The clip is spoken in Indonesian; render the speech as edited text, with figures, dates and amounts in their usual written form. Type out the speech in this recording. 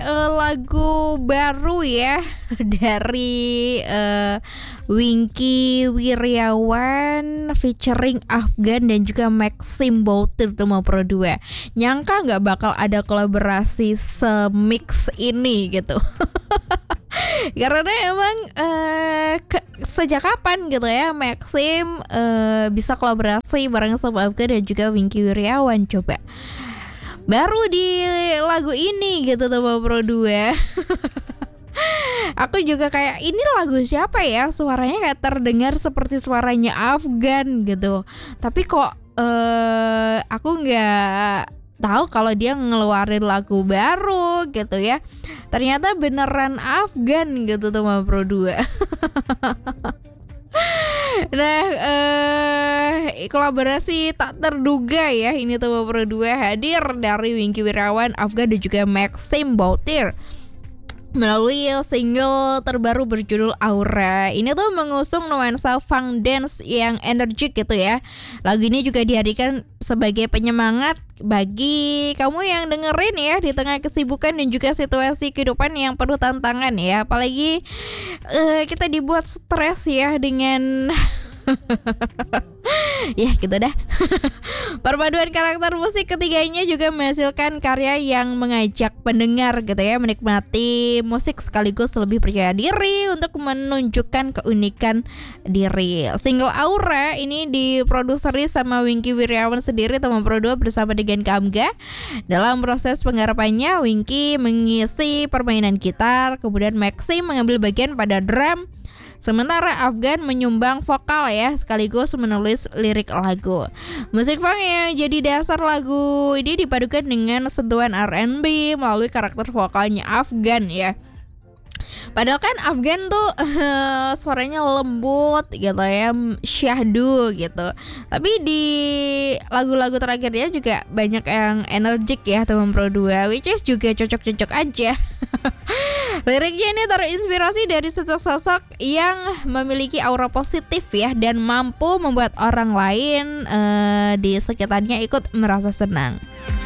lagu baru ya dari Wingky Wiryawan featuring Afgan dan juga Maxim Bautir tuh mau Pro 2. Nyangka nggak bakal ada kolaborasi semix ini gitu. Karena emang sejak kapan gitu ya Maxim bisa kolaborasi bareng sama Afgan dan juga Wingky Wiryawan, coba baru di lagu ini gitu sama Pro 2. Aku juga kayak ini lagu siapa ya, suaranya kayak terdengar seperti suaranya Afgan gitu, tapi kok aku nggak tahu kalau dia ngeluarin lagu baru gitu ya. Ternyata beneran Afgan gitu sama Pro 2. Nah, kolaborasi tak terduga ya ini tuh Pro 2 hadir dari Wingky Wiryawan, Afgan dan juga Maxim Bautir melalui single terbaru berjudul Aura. Ini tuh mengusung nuansa funk dance yang energik gitu ya. Lagu ini juga dihadirkan sebagai penyemangat bagi kamu yang dengerin ya di tengah kesibukan dan juga situasi kehidupan yang penuh tantangan ya. Apalagi kita dibuat stres ya dengan ya gitu dah. Perpaduan karakter musik ketiganya juga menghasilkan karya yang mengajak pendengar gitu ya menikmati musik sekaligus lebih percaya diri untuk menunjukkan keunikan diri. Single Aura ini diproduseri sama Wingky Wiryawan sendiri teman Pro 2 bersama dengan Kamga. Dalam proses penggarapannya Wingky mengisi permainan gitar, kemudian Maxim mengambil bagian pada drum, sementara Afgan menyumbang vokal ya sekaligus menulis lirik lagu. Musik funk yang jadi dasar lagu ini dipadukan dengan sentuhan R&B melalui karakter vokalnya Afgan ya. Padahal kan Afgan tuh suaranya lembut gitu ya, syahdu gitu. Tapi di lagu-lagu terakhir dia juga banyak yang energik ya teman Pro 2, which is juga cocok-cocok aja. Liriknya ini terinspirasi dari sosok-sosok yang memiliki aura positif ya dan mampu membuat orang lain di sekitarnya ikut merasa senang.